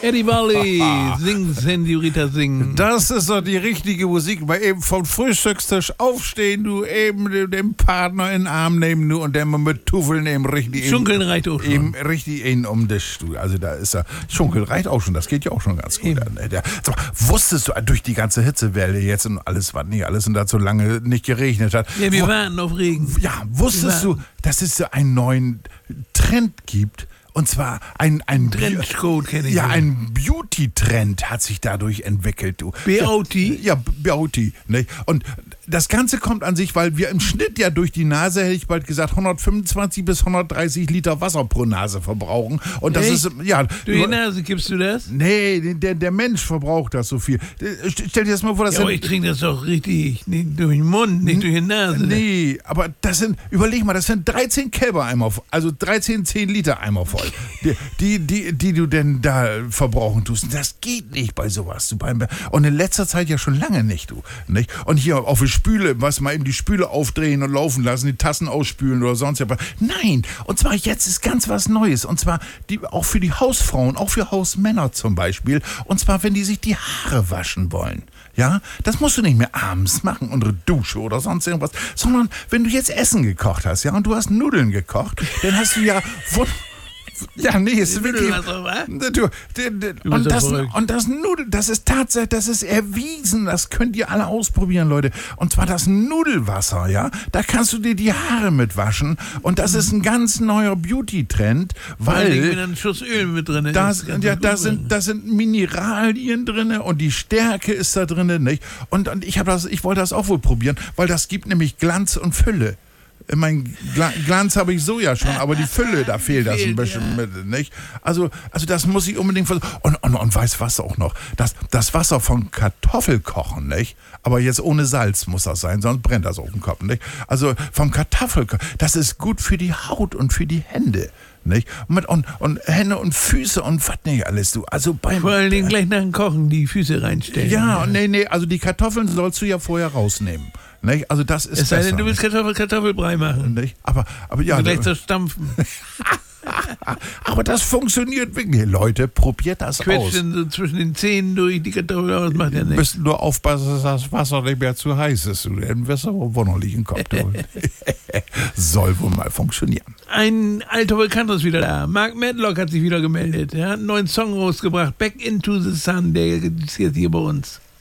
Eddie Walli, sing, Senorita, sing. Das ist doch die richtige Musik. Mal eben vom Frühstückstisch aufstehen, du eben den Partner in den Arm nehmen, du und dann mal mit Tuffeln eben richtig. Schunkeln reicht auch schon. Eben richtig einen um dich, du. Also da ist er. Schunkeln reicht auch schon, das geht ja auch schon ganz gut. Wusstest du, durch die ganze Hitzewelle jetzt und alles, was nicht alles und da so lange nicht geregnet hat. Ja, wir warten auf Regen. Ja, wusstest du, dass es so einen neuen Trend gibt? Und zwar ein Trenchcoat kenne ich. Ja, ein Beauty-Trend hat sich dadurch entwickelt, du. Beauty? Ja, Beauty. Ne? Und das Ganze kommt an sich, weil wir im Schnitt ja durch die Nase, hätte ich bald gesagt, 125 bis 130 Liter Wasser pro Nase verbrauchen. Und das ist, ja. Durch die Nase gibst du das? Nee, der Mensch verbraucht das so viel. Stell dir das mal vor, dass ja, aber ich trinke das doch richtig, nicht durch den Mund, nicht durch die Nase. Nee, aber das sind, überleg mal, das sind 13 Kälber-Eimer, also 13 10-Liter-Eimer voll, die du denn da verbrauchen tust. Das geht nicht bei sowas. Und in letzter Zeit ja schon lange nicht, du. Nicht? Und hier auf die Spüle, mal eben die Spüle aufdrehen und laufen lassen, die Tassen ausspülen oder sonst was. Nein, und zwar jetzt ist ganz was Neues. Und zwar auch für die Hausfrauen, auch für Hausmänner zum Beispiel. Und zwar, wenn die sich die Haare waschen wollen. Ja, das musst du nicht mehr abends machen, unter Dusche oder sonst irgendwas, sondern wenn du jetzt Essen gekocht hast, ja, und du hast Nudeln gekocht, dann hast du ja... Ja, nee, ist wirklich. Und das Nudel, das ist tatsächlich, das ist erwiesen, das könnt ihr alle ausprobieren, Leute. Und zwar das Nudelwasser, ja, da kannst du dir die Haare mit waschen und das ist ein ganz neuer Beauty-Trend, weil mit einem Schuss Öl mit drin. Da sind Mineralien drin und die Stärke ist da drin, nicht? Und ich wollte das auch wohl probieren, weil das gibt nämlich Glanz und Fülle. Mein Glanz habe ich so ja schon, aber die Fülle, da fehlt das ein bisschen mit, nicht? Also das muss ich unbedingt versuchen. Und weißt was auch noch? Das Wasser von Kartoffelkochen, nicht? Aber jetzt ohne Salz muss das sein, sonst brennt das auf dem Kopf, nicht? Also vom Kartoffelkochen, das ist gut für die Haut und für die Hände. Nicht? Und Hände und Füße und was nicht alles, du. Also vor allen Dingen gleich nach dem Kochen die Füße reinstellen. Ja, nee, also die Kartoffeln sollst du ja vorher rausnehmen. Nicht? Also das ist. Es sei denn, du willst Kartoffelbrei machen. Nicht? Aber ja. Und gleich zerstampfen. Aber das funktioniert wirklich. Leute, probiert das aus. Quetschen so zwischen den Zähnen durch die Kartoffeln aus, macht ja nichts. Du musst nur aufpassen, dass das Wasser nicht mehr zu heiß ist. Dann wirst du aber wunderlich im Kopf. Soll wohl mal funktionieren. Ein alter Bekannter ist wieder da. Mark Medlock hat sich wieder gemeldet. Er hat einen neuen Song rausgebracht. Back into the Sun. Der ist jetzt hier bei uns.